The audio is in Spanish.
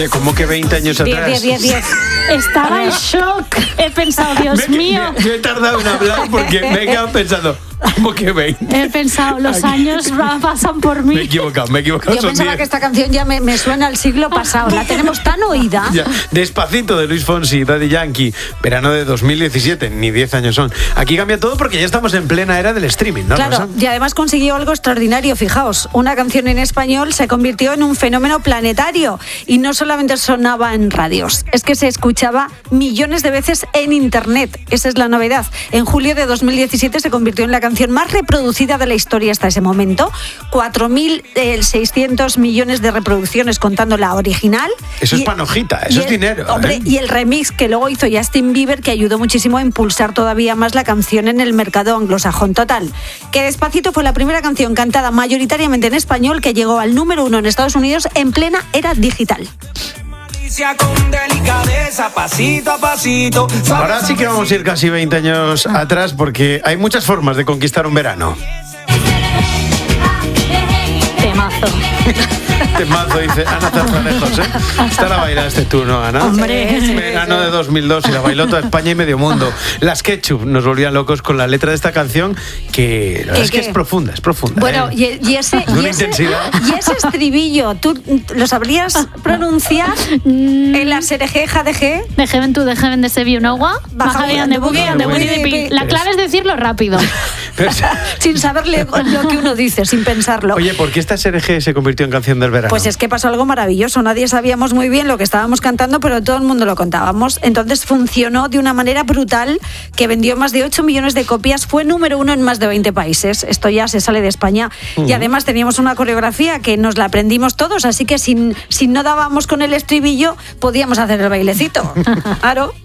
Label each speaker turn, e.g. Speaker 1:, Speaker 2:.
Speaker 1: ¿Cómo que 20 años atrás?
Speaker 2: 10. Estaba en shock. He pensado, Dios mío.
Speaker 1: Yo he tardado en hablar porque me he quedado pensando, ¿cómo que 20?
Speaker 2: He pensado, los años pasan por mí.
Speaker 1: Me he equivocado.
Speaker 3: Yo pensaba
Speaker 1: 10.
Speaker 3: que esta canción ya me suena al siglo pasado. La tenemos tan oída.
Speaker 1: Ya. Despacito, de Luis Fonsi, Daddy Yankee, verano de 2017, ni 10 años son. Aquí cambia todo porque ya estamos en plena era del streaming, ¿no,
Speaker 3: Claro,
Speaker 1: Rosa?
Speaker 3: y además consiguió algo extraordinario. Fijaos, una canción en español se convirtió en un fenómeno planetario y no solamente sonaba en radios, es que se escuchaba millones de veces en internet. Esa es la novedad. En julio de 2017 se convirtió en la canción más reproducida de la historia hasta ese momento. 4.600 millones de reproducciones contando la original.
Speaker 1: Eso es panojita, eso es dinero.
Speaker 3: Hombre, y el remix que luego hizo Justin Bieber, que ayudó muchísimo a impulsar todavía más la canción en el mercado anglosajón. Total, que Despacito fue la primera canción cantada mayoritariamente en español que llegó al número 1 en Estados Unidos en plena era digital.
Speaker 4: Con delicadeza, pasito a pasito.
Speaker 1: Ahora sí que vamos a ir casi 20 años atrás porque hay muchas formas de conquistar un verano.
Speaker 2: Temazo.
Speaker 1: Temazo, dice Ana Zarzalejos, ¿eh? Esta la bailaste tú, ¿no, Ana?
Speaker 2: Hombre.
Speaker 1: Verano de 2002 y la bailó toda España y medio mundo. Las Ketchup nos volvían locos con la letra de esta canción que la verdad es que es profunda.
Speaker 3: Bueno,
Speaker 1: ¿eh?
Speaker 3: y ese estribillo, ¿tú lo sabrías pronunciar en la SRG, JDG?
Speaker 2: De Heaven to the Heaven de Sevi Unowa. Baja bien de Boogie and the Winnie the Pooh. La clave es decirlo rápido.
Speaker 3: Sin saberle lo que uno dice, sin pensarlo.
Speaker 1: Oye, ¿por qué esta SRG se convirtió en canción del verano?
Speaker 3: Pues es que pasó algo maravilloso. Nadie sabíamos muy bien lo que estábamos cantando, pero todo el mundo lo contábamos. Entonces funcionó de una manera brutal, que vendió más de 8 millones de copias, fue número 1 en más de 20 países. Esto ya se sale de España. Y además teníamos una coreografía que nos la aprendimos todos, así que si no dábamos con el estribillo, podíamos hacer el bailecito. Claro.